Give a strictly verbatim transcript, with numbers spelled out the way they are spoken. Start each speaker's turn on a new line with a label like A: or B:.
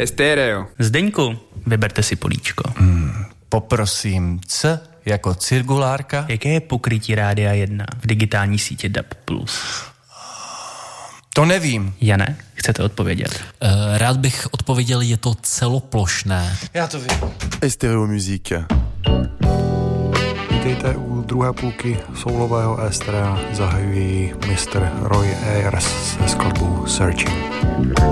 A: Estéreo.
B: Zdeňku, vyberte si políčko.
C: Hmm, poprosím, C jako cirkulárka.
B: Jaké je pokrytí Rádia jedna v digitální sítě D A B plus?
C: To nevím.
B: Jane, chcete odpovědět?
D: Uh, rád bych odpověděl, je to celoplošné.
C: Já to vím.
E: Estéreo Music.
F: Vítejte u druhé půlky soulového Estera. Zahajuji mister Roy Ayers se skladbou Searching.